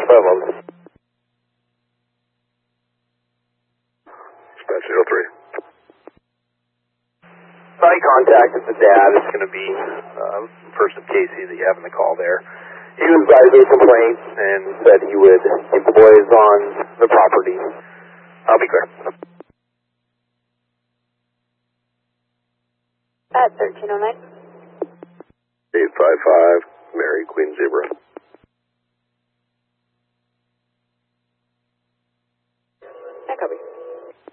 511. Dispatch 03. I contacted the dad. It's going to be person Casey that you have in the call there. He was advised of a complaint and said he would keep the boys on the property. I'll be clear. At 1309. 855, Mary, Queen Zebra.